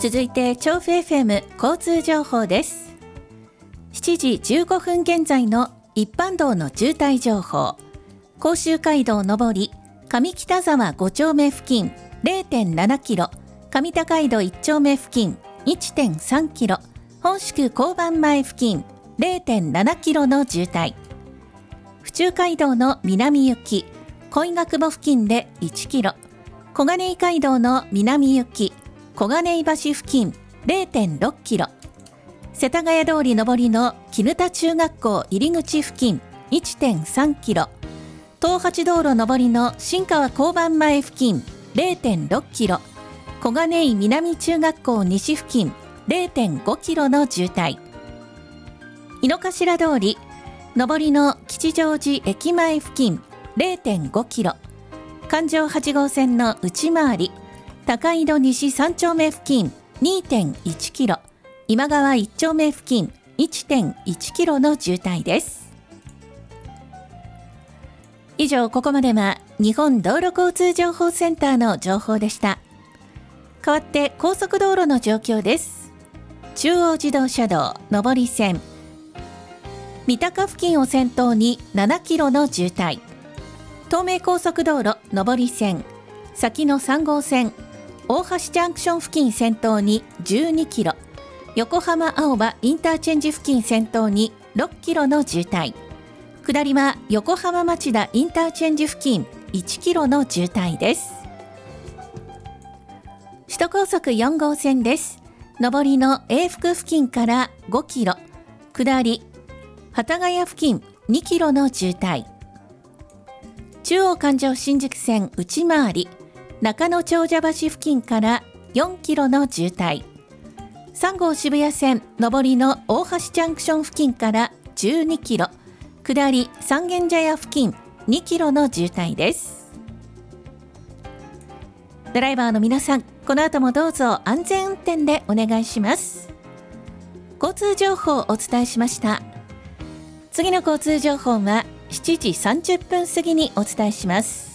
続いて調布 FM 交通情報です。7時15分現在の一般道の渋滞情報。甲州街道上り上北沢5丁目付近 0.7 キロ、上高井戸1丁目付近 1.3 キロ、本宿交番前付近 0.7 キロの渋滞。府中街道の南行き恋ヶ窪付近で1キロ、小金井街道の南行き小金井橋付近 0.6 キロ、世田谷通り上りの絹田中学校入り口付近 1.3 キロ、東八道路上りの新川交番前付近 0.6 キロ、小金井南中学校西付近 0.5 キロの渋滞。井の頭通り上りの吉祥寺駅前付近 0.5 キロ、環状8号線の内回り高井戸西3丁目付近 2.1 キロ、今川1丁目付近 1.1 キロの渋滞です。以上、ここまでは日本道路交通情報センターの情報でした。代わって高速道路の状況です。中央自動車道上り線三鷹付近を先頭に7キロの渋滞。東名高速道路上り線先の3号線大橋ジャンクション付近先頭に12キロ、横浜青葉インターチェンジ付近先頭に6キロの渋滞。下りは横浜町田インターチェンジ付近1キロの渋滞です。首都高速4号線です。上りの永福付近から5キロ、下り幡ヶ谷付近2キロの渋滞。中央環状新宿線内回り中野長者橋付近から4キロの渋滞。3号渋谷線上りの大橋ジャンクション付近から12キロ、下り三軒茶屋付近2キロの渋滞です。ドライバーの皆さん、この後もどうぞ安全運転でお願いします。交通情報をお伝えしました。次の交通情報は7時30分過ぎにお伝えします。